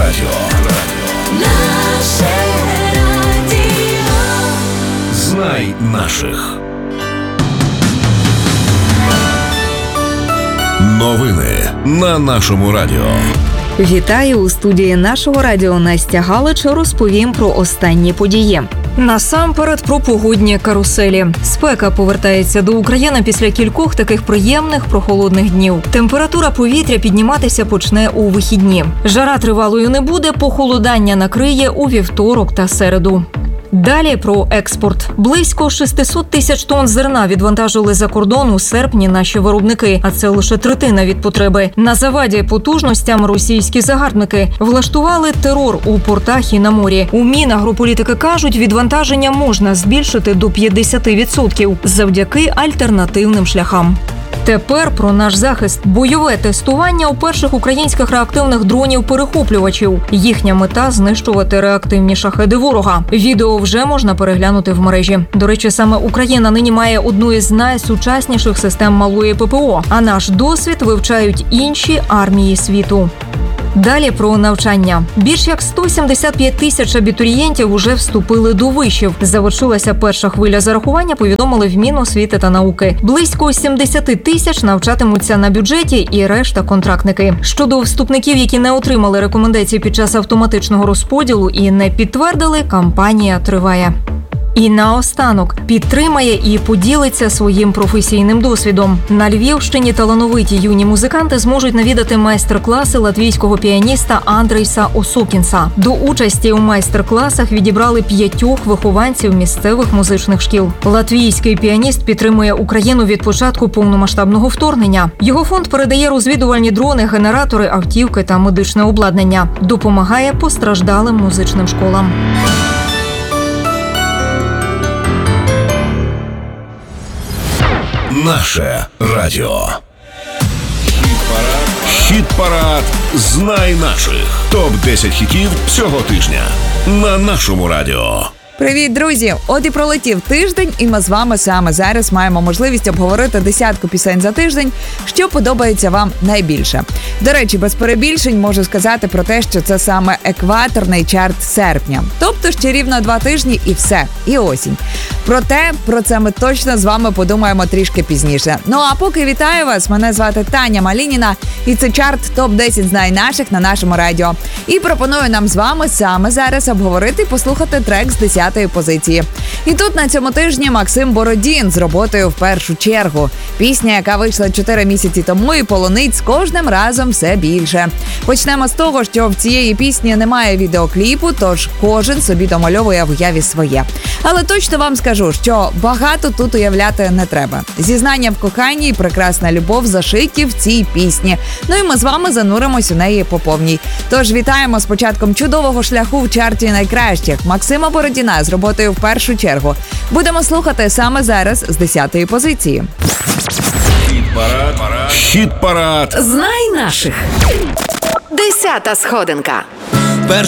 Наше радіо. Знай наших. Новини на нашому радіо. Вітаю, у студії нашого радіо Настя Галич. Розповім про останні події. Насамперед про погодні каруселі. Спека повертається до України після кількох таких приємних прохолодних днів. Температура повітря підніматися почне у вихідні. Жара тривалою не буде, похолодання накриє у вівторок та середу. Далі про експорт. Близько 600 тисяч тонн зерна відвантажили за кордон у серпні наші виробники, а це лише третина від потреби. На заваді потужностям російські загарбники влаштували терор у портах і на морі. У Мінагрополітики кажуть, відвантаження можна збільшити до 50% завдяки альтернативним шляхам. Тепер про наш захист. Бойове тестування у перших українських реактивних дронів-перехоплювачів. Їхня мета – знищувати реактивні шахеди ворога. Відео вже можна переглянути в мережі. До речі, саме Україна нині має одну із найсучасніших систем малої ППО, а наш досвід вивчають інші армії світу. Далі про навчання. Більш як 175 тисяч абітурієнтів уже вступили до вишів. Завершилася перша хвиля зарахування, повідомили в Міносвіти та науки. Близько 70 тисяч навчатимуться на бюджеті і решта – контрактники. Щодо вступників, які не отримали рекомендації під час автоматичного розподілу і не підтвердили, кампанія триває. І наостанок підтримає і поділиться своїм професійним досвідом. На Львівщині талановиті юні музиканти зможуть навідати майстер-класи латвійського піаніста Андрейса Осокінса. До участі у майстер-класах відібрали 5 вихованців місцевих музичних шкіл. Латвійський піаніст підтримує Україну від початку повномасштабного вторгнення. Його фонд передає розвідувальні дрони, генератори, автівки та медичне обладнання. Допомагає постраждалим музичним школам. Наше радіо. Хіт-парад «Знай наших». Топ-10 хітів цього тижня на нашому радіо. Привіт, друзі! От і пролетів тиждень, і ми з вами саме зараз маємо можливість обговорити 10 пісень за тиждень, що подобається вам найбільше. До речі, без перебільшень можу сказати про те, що це саме екваторний чарт серпня. Тобто ще рівно 2 тижні і все, і осінь. Проте, про це ми точно з вами подумаємо трішки пізніше. Ну а поки вітаю вас, мене звати Таня Малініна, і це чарт ТОП-10 «Знай наших» на нашому радіо. І пропоную нам з вами саме зараз обговорити і послухати трек з 10-ї позиції. І тут на цьому тижні Максим Бородін з роботою «В першу чергу». Пісня, яка вийшла 4 місяці тому і полонить з кожним разом все більше. Почнемо з того, що в цієї пісні немає відеокліпу, тож кожен собі домальовує в уяві своє. Але точно вам скажу, що багато тут уявляти не треба. Зізнання в коханні і прекрасна любов зашиті в цій пісні. Ну і ми з вами зануримось у неї по повній. Тож вітаємо з початком чудового шляху в чарті найкращих Максима Бородіна з роботою «В першу чергу». Будемо слухати саме зараз з 10-ї позиції. Хіт-парад. Знай наших. 10-та сходинка. В